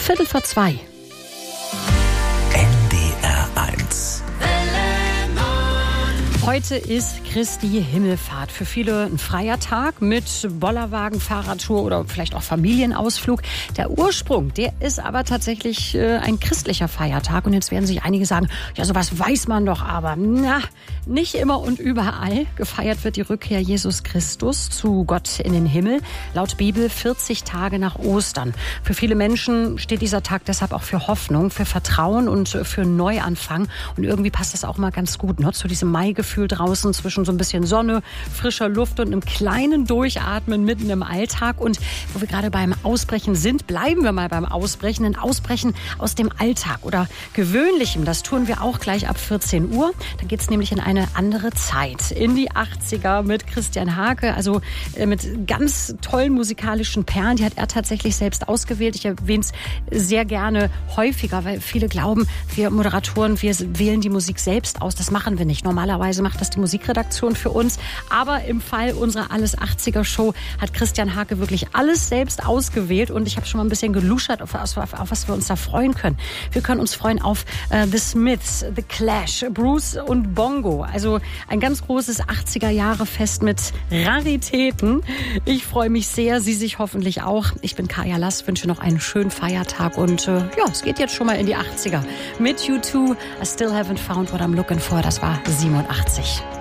2:15. NDR 1. Heute ist Christi Himmelfahrt. Für viele ein freier Tag mit Bollerwagen, Fahrradtour oder vielleicht auch Familienausflug. Der Ursprung, der ist aber tatsächlich ein christlicher Feiertag. Und jetzt werden sich einige sagen, ja, sowas weiß man doch aber. Na, nicht immer und überall. Gefeiert wird die Rückkehr Jesus Christus zu Gott in den Himmel. Laut Bibel 40 Tage nach Ostern. Für viele Menschen steht dieser Tag deshalb auch für Hoffnung, für Vertrauen und für einen Neuanfang. Und irgendwie passt das auch mal ganz gut, ne, zu diesem Maigefühl draußen zwischen so ein bisschen Sonne, frischer Luft und einem kleinen Durchatmen mitten im Alltag. Und wo wir gerade beim Ausbrechen sind, bleiben wir mal beim Ausbrechen. Ein Ausbrechen aus dem Alltag oder Gewöhnlichem. Das tun wir auch gleich ab 14 Uhr. Dann geht es nämlich in eine andere Zeit. In die 80er mit Christian Hake. Also mit ganz tollen musikalischen Perlen. Die hat er tatsächlich selbst ausgewählt. Ich erwähne es sehr gerne häufiger, weil viele glauben, wir Moderatoren, wir wählen die Musik selbst aus. Das machen wir nicht. Normalerweise macht das die Musikredaktion für uns. Aber im Fall unserer Alles 80er Show hat Christian Hake wirklich alles selbst ausgewählt. Und ich habe schon mal ein bisschen geluschert, auf was wir uns da freuen können. Wir können uns freuen auf The Smiths, The Clash, Bruce und Bongo. Also ein ganz großes 80er-Jahre-Fest mit Raritäten. Ich freue mich sehr, Sie sich hoffentlich auch. Ich bin Kaya Lass, wünsche noch einen schönen Feiertag. Und ja, es geht jetzt schon mal in die 80er. Mit U2, I Still Haven't Found What I'm Looking For. Das war 87.